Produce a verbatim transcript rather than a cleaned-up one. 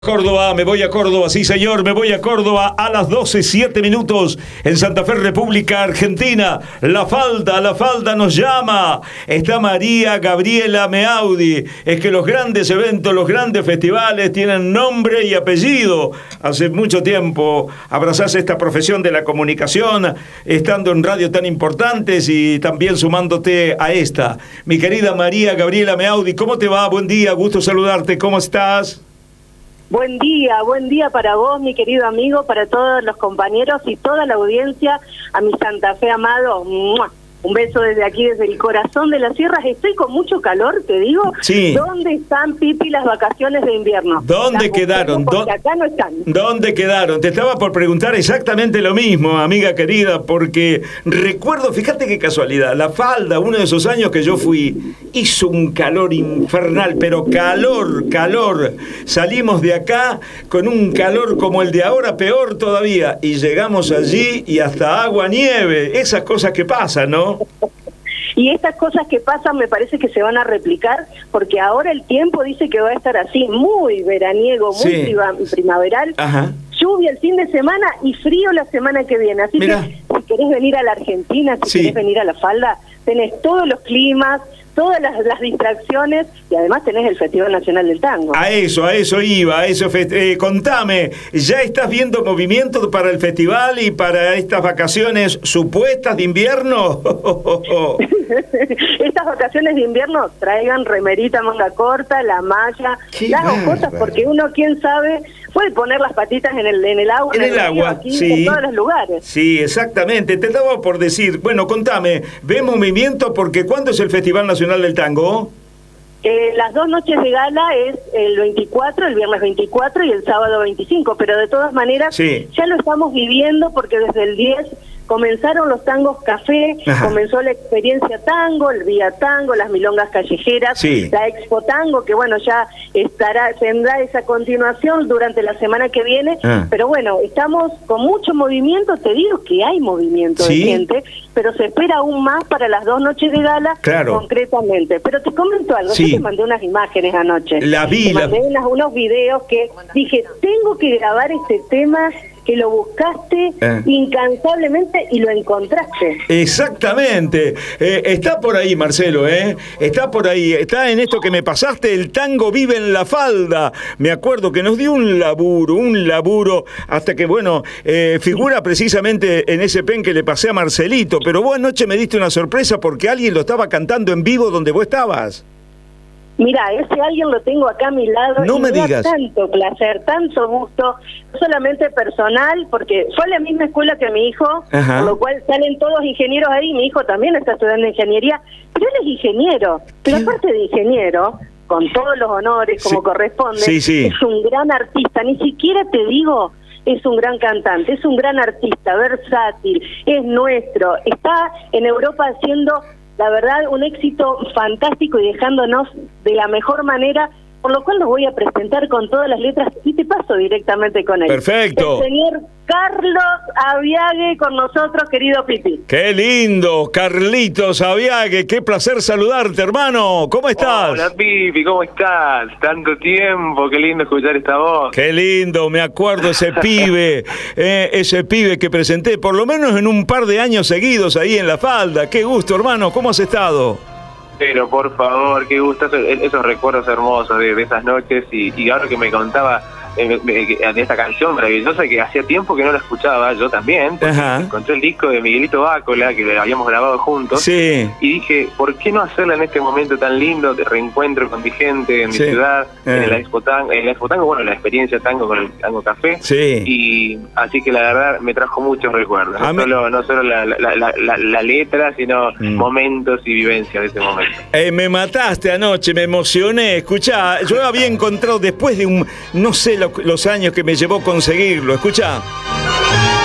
Córdoba, me voy a Córdoba, sí señor, me voy a Córdoba a las doce, siete minutos en Santa Fe, República Argentina. La Falda, la Falda nos llama. Está María Gabriela Meaudi. Es que los grandes eventos, los grandes festivales tienen nombre y apellido. Hace mucho tiempo abrazás esta profesión de la comunicación, estando en radio tan importantes y también sumándote a esta. Mi querida María Gabriela Meaudi, ¿cómo te va? Buen día, gusto saludarte, ¿cómo estás? Buen día, buen día para vos, mi querido amigo, para todos los compañeros y toda la audiencia, a mi Santa Fe amado. ¡Mua! Un beso desde aquí, desde el corazón de las sierras. Estoy con mucho calor, te digo. Sí. ¿Dónde están, Pipi, las vacaciones de invierno? ¿Dónde las quedaron? Porque acá no están. ¿Dónde quedaron? Te estaba por preguntar exactamente lo mismo, amiga querida, porque recuerdo, fíjate qué casualidad, La Falda, uno de esos años que yo fui, hizo un calor infernal, pero calor, calor. Salimos de acá con un calor como el de ahora, peor todavía, y llegamos allí y hasta agua, nieve, esas cosas que pasan, ¿no? Y estas cosas que pasan me parece que se van a replicar, porque ahora el tiempo dice que va a estar así, muy veraniego, muy Sí. primaveral. Ajá. Lluvia el fin de semana y frío la semana que viene. Así Mirá. que si querés venir a la Argentina, si Sí. querés venir a La Falda, tenés todos los climas, todas las, las distracciones y además tenés el Festival Nacional del Tango. A eso, a eso iba, a eso. Fest- eh, contame, ¿ya estás viendo movimiento para el festival y para estas vacaciones supuestas de invierno? Estas vacaciones de invierno traigan remerita, manga corta, la malla, Qué las bárbaro. hojotas, porque uno, quién sabe, puede poner las patitas en el en el agua, En el río, agua, aquí, sí. en todos los lugares. Sí, exactamente. Te daba por decir, bueno, contame, ¿ves movimiento? Porque ¿cuándo es el Festival Nacional del Tango? Eh, las dos noches de gala es el veinticuatro, el viernes veinticuatro y el sábado veinticinco, pero de todas maneras Sí. ya lo estamos viviendo porque desde el diez comenzaron los tangos café, Ajá. comenzó la experiencia tango, el vía tango, las milongas callejeras, Sí. la expo tango, que bueno, ya estará, tendrá esa continuación durante la semana que viene, Ah. pero bueno, estamos con mucho movimiento, te digo que hay movimiento Sí. de gente, pero se espera aún más para las dos noches de gala, Claro. concretamente. Pero te comento algo, Sí. yo te mandé unas imágenes anoche. La vi, Te la- mandé unas- unos videos que dije, tengo que grabar este tema, que lo buscaste Eh. incansablemente y lo encontraste. Exactamente. Eh, está por ahí, Marcelo, ¿eh? Está por ahí. Está en esto que me pasaste, el tango vive en La Falda. Me acuerdo que nos dio un laburo, un laburo, hasta que, bueno, eh, figura precisamente en ese pen que le pasé a Marcelito. Pero vos anoche me diste una sorpresa porque alguien lo estaba cantando en vivo donde vos estabas. Mira, ese alguien lo tengo acá a mi lado. No y me da digas. tanto placer, tanto gusto, no solamente personal, porque fue a la misma escuela que mi hijo, Ajá. por lo cual salen todos ingenieros ahí. Mi hijo también está estudiando ingeniería, pero él es ingeniero. Pero ¿Qué? aparte de ingeniero, con todos los honores como Sí. corresponde, Sí, sí. es un gran artista. Ni siquiera te digo, es un gran cantante, es un gran artista, versátil, es nuestro. Está en Europa haciendo, la verdad, un éxito fantástico y dejándonos de la mejor manera, por lo cual los voy a presentar con todas las letras y te paso directamente con él. Perfecto. El señor Carlos Aviague con nosotros, querido Pipi. ¡Qué lindo! Carlitos Aviague, qué placer saludarte, hermano. ¿Cómo estás? Hola Pipi, ¿cómo estás? Tanto tiempo, qué lindo escuchar esta voz. Qué lindo, me acuerdo ese pibe, eh, ese pibe que presenté por lo menos en un par de años seguidos ahí en La Falda. Qué gusto, hermano, ¿cómo has estado? Pero por favor, qué gusto, esos, esos recuerdos hermosos de, de esas noches y, y ahora que me contaba eh, de esta canción maravillosa que hacía tiempo que no la escuchaba, yo también, porque Ajá. encontré el disco de Miguelito Bácola que lo habíamos grabado juntos. Sí. Y dije, ¿por qué no hacerla en este momento tan lindo de reencuentro con mi gente en mi Sí. ciudad, Eh. en la Expo Tango, en la Expo Tango, bueno, la experiencia tango con el Tango Café? Sí. Y así que la verdad me trajo muchos recuerdos, A no mí- solo, no solo la, la, la, la, la letra, sino Mm. momentos y vivencias de ese momento. Eh, me mataste anoche, me emocioné. Escuchá, yo había encontrado después de un, no sé lo- los años que me llevó conseguirlo. Escuchá.